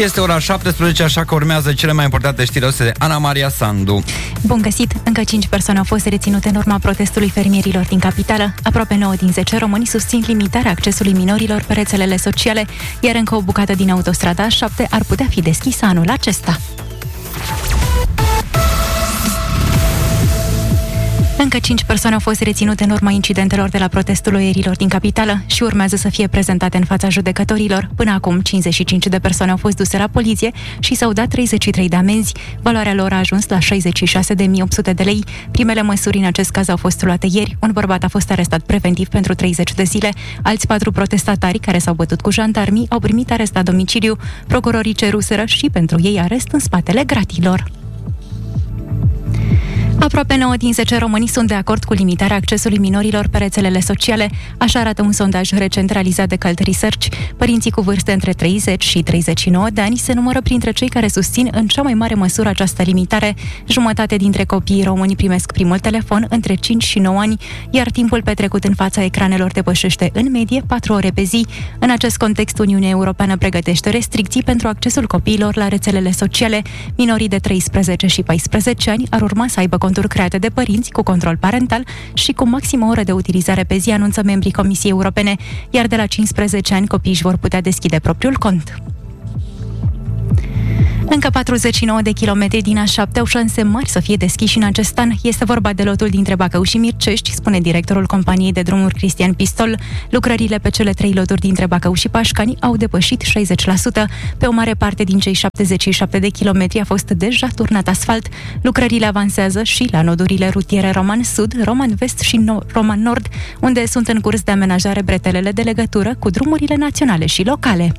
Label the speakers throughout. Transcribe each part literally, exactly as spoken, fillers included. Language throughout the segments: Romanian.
Speaker 1: Este ora șaptesprezece, așa că urmează cele mai importante știri aduse de Ana Maria Sandu.
Speaker 2: Bun găsit! Încă cinci persoane au fost reținute în urma protestului fermierilor din capitală. Aproape nouă din zece români susțin limitarea accesului minorilor pe rețelele sociale, iar încă o bucată din autostrada A șapte ar putea fi deschisă anul acesta. Încă cinci persoane au fost reținute în urma incidentelor de la protestul loierilor din capitală și urmează să fie prezentate în fața judecătorilor. Până acum, cincizeci și cinci de persoane au fost duse la poliție și s-au dat treizeci și trei de amenzi. Valoarea lor a ajuns la șaizeci și șase de mii opt sute de lei. Primele măsuri în acest caz au fost luate ieri. Un bărbat a fost arestat preventiv pentru treizeci de zile. Alți patru protestatari care s-au bătut cu jandarmii au primit arest la domiciliu. Procurorii ceruseră și pentru ei arest în spatele gratilor. Aproape nouă din zece români sunt de acord cu limitarea accesului minorilor pe rețelele sociale, așa arată un sondaj recent realizat de Cult Research. Părinții cu vârste între treizeci și treizeci și nouă de ani se numără printre cei care susțin în cea mai mare măsură această limitare. Jumătate dintre copiii români primesc primul telefon între cinci și nouă ani, iar timpul petrecut în fața ecranelor depășește în medie patru ore pe zi. În acest context, Uniunea Europeană pregătește restricții pentru accesul copiilor la rețelele sociale. Minorii de treisprezece și paisprezece ani ar urma să aibă conturi create de părinți cu control parental și cu maximă oră de utilizare pe zi, anunță membrii Comisiei Europene, iar de la cincisprezece ani copiii își vor putea deschide propriul cont. Încă patruzeci și nouă de kilometri din A șapte au șanse mari să fie deschiși în acest an. Este vorba de lotul dintre Bacău și Mircești, spune directorul companiei de drumuri Cristian Pistol. Lucrările pe cele trei loturi dintre Bacău și Pașcani au depășit șaizeci la sută. Pe o mare parte din cei șaptezeci și șapte de kilometri a fost deja turnat asfalt. Lucrările avansează și la nodurile rutiere Roman Sud, Roman Vest și no- Roman Nord, unde sunt în curs de amenajare bretelele de legătură cu drumurile naționale și locale.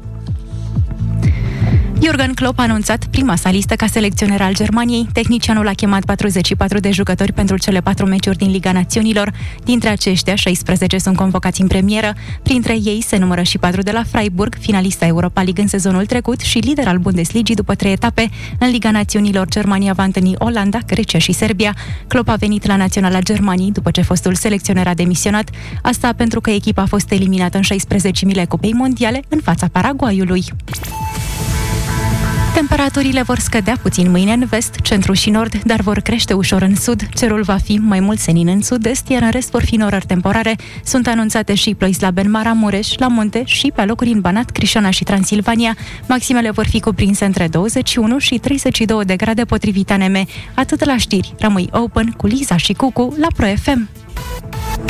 Speaker 2: Jürgen Klopp a anunțat prima sa listă ca selecționer al Germaniei. Tehnicianul a chemat patruzeci și patru de jucători pentru cele patru meciuri din Liga Națiunilor. Dintre aceștia, șaisprezece sunt convocați în premieră. Printre ei se numără și patru de la Freiburg, finalista Europa League în sezonul trecut și lider al Bundesligii după trei etape. În Liga Națiunilor, Germania va întâlni Olanda, Grecia și Serbia. Klopp a venit la Naționala Germaniei după ce fostul selecționer a demisionat. Asta pentru că echipa a fost eliminată în șaisprezecimile Cupei Mondiale în fața Paraguayului. Temperaturile vor scădea puțin mâine în vest, centru și nord, dar vor crește ușor în sud. Cerul va fi mai mult senin în sud-est, iar în rest vor fi norări temporare. Sunt anunțate și ploi slabe în Maramureș, la munte și pe locuri în Banat, Crișana și Transilvania. Maximele vor fi cuprinse între douăzeci și unu și treizeci și două de grade potrivit A N M. Atât la știri. Rămâi open cu Liza și Cucu la Pro F M.